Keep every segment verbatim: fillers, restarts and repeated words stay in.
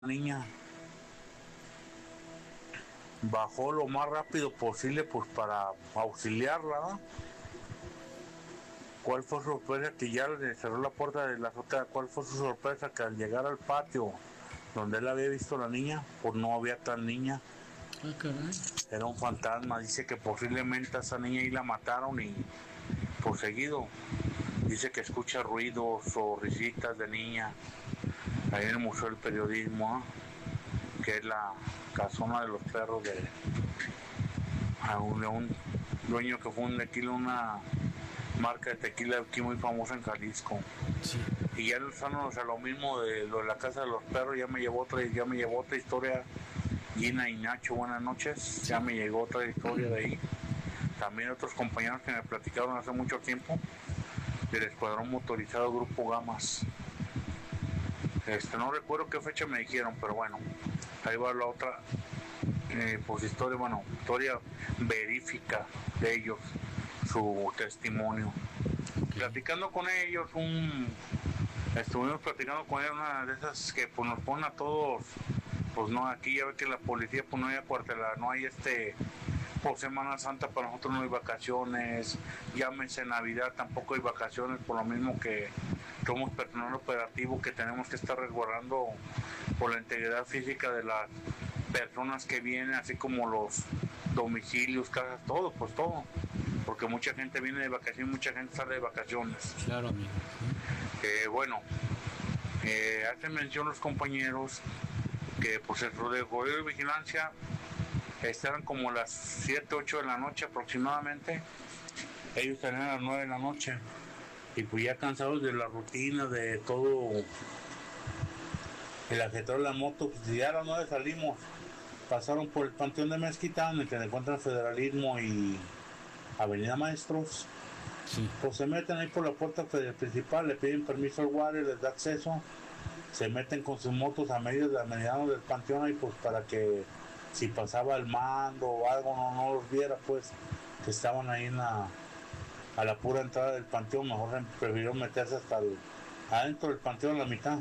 niña. Bajó lo más rápido posible pues para auxiliarla, ¿no? ¿Cuál fue su sorpresa? Que ya le cerró la puerta de la azotea. ¿Cuál fue su sorpresa? Que al llegar al patio donde él había visto a la niña, pues no había tal niña. Ah, caray. Era un fantasma. Dice que posiblemente a esa niña ahí la mataron y por seguido dice que escucha ruidos o risitas de niña ahí en el Museo del Periodismo, ¿eh? Que es la casona de los perros de, a un, de un dueño que fue un tequila, una marca de tequila aquí muy famosa en Jalisco. Sí. Y ya usándonos a lo mismo de lo de la casa de los perros, ya me llevó otra, ya me llevó otra historia. Gina y Nacho, buenas noches. Sí. Ya me llegó otra historia de ahí. También otros compañeros que me platicaron hace mucho tiempo del escuadrón motorizado Grupo Gamas. Este, no recuerdo qué fecha me dijeron, pero bueno, ahí va la otra eh, pues historia, bueno, historia verífica de ellos, su testimonio. Okay. Platicando con ellos, un estuvimos platicando con ellos, una de esas que pues nos ponen a todos, pues no, aquí ya ve que la policía pues no hay acuartelada, no hay este, por Semana Santa para nosotros no hay vacaciones, llámese Navidad, tampoco hay vacaciones, por lo mismo que somos personal operativo que tenemos que estar resguardando por la integridad física de las personas que vienen, así como los domicilios, casas, todo, pues todo, porque mucha gente viene de vacaciones, mucha gente sale de vacaciones. Claro, amigo. ¿Sí? Eh, bueno, eh, hacen mención los compañeros que pues el rodeo de vigilancia estaban como las siete, ocho de la noche aproximadamente, ellos salían a las nueve de la noche y pues ya cansados de la rutina, de todo el ajetreo de la moto, pues ya a las nueve salimos, pasaron por el Panteón de Mezquitán, en el que se encuentra Federalismo y Avenida Maestros. Sí. Pues se meten ahí por la puerta principal, le piden permiso al guardia, les da acceso, se meten con sus motos a medio de la mediana del panteón y pues para que si pasaba el mando o algo no, no los viera, pues que estaban ahí en la, a la pura entrada del panteón, mejor prefirieron meterse hasta el, adentro del panteón a la mitad.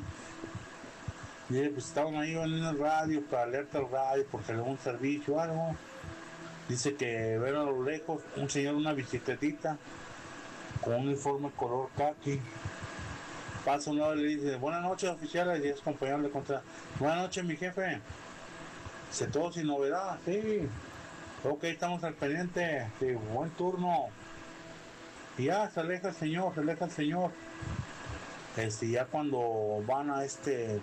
Y pues estaban ahí en el radio para alerta al radio porque algún servicio o algo. Dice que ven a lo lejos un señor en una bicicletita con un uniforme color khaki. Pasa un lado y le dice, buenas noches oficiales, y es compañero le contesta, buenas noches mi jefe. Dice, todo sin novedad, sí. Ok, estamos al pendiente, sí, buen turno. Y ya se aleja el señor, se aleja el señor. Este, ya cuando van a este,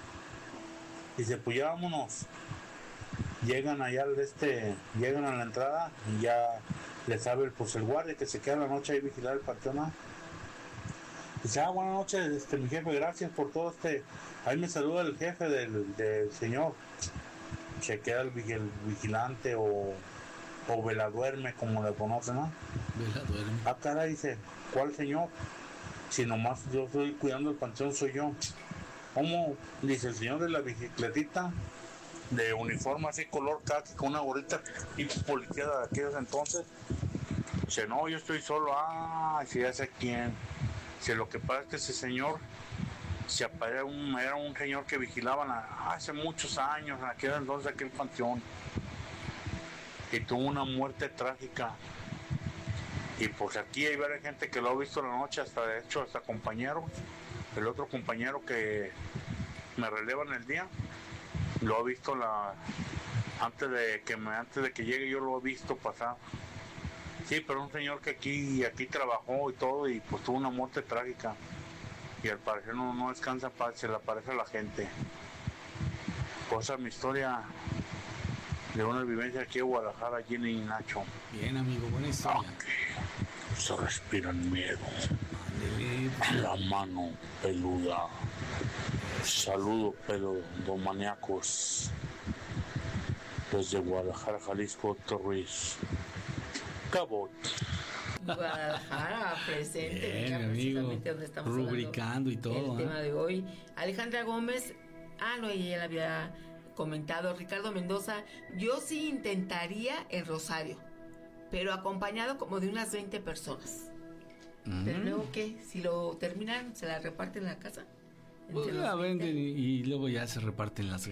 dice, pues ya vámonos. Llegan allá al este, llegan a la entrada y ya les abre pues el guardia que se queda la noche ahí vigilar el panteón. Dice, ah, buenas noches, este, mi jefe, gracias por todo este. Ahí me saluda el jefe del, del señor. Se queda el, el vigilante o, o veladuerme, como le conocen, ¿no? Veladuerme. Ah, caray, dice, ¿cuál señor? Si nomás yo estoy cuidando el panteón, soy yo. ¿Cómo? Dice, el señor de la bicicletita, de uniforme así color khaki, con una gorrita tipo policía de aquellos entonces. Dice, no, yo estoy solo. Ah, si ya sé quién. Dice, lo que pasa es que ese señor se aparece un, era un señor que vigilaban a, hace muchos años, en aquel entonces aquel panteón, y tuvo una muerte trágica. Y pues aquí hay varias gente que lo ha visto en la noche, hasta de hecho hasta compañeros. El otro compañero que me releva en el día lo ha visto la antes de que me antes de que llegue, yo lo he visto pasar. Sí, pero un señor que aquí aquí trabajó y todo y pues tuvo una muerte trágica y al parecer no, no descansa en paz, se le aparece a la gente. Pues esa es mi historia de una vivencia aquí en Guadalajara, Gina y Nacho. Bien, amigo, buena historia. Aquí se respira el miedo. La mano peluda. Saludo, peludomaniacos. Desde Guadalajara, Jalisco, Héctor Ruiz. Cabot. Guadalajara presente, bien, amigo, donde estamos rubricando y todo. El ¿eh? tema de hoy. Alejandra Gómez, ah, no, ella la había comentado. Ricardo Mendoza, yo sí intentaría el rosario, pero acompañado como de unas veinte personas. Mm. Pero luego, ¿qué? Si lo terminan, ¿se la reparten en la casa? Pues la venden y, y luego ya se reparten las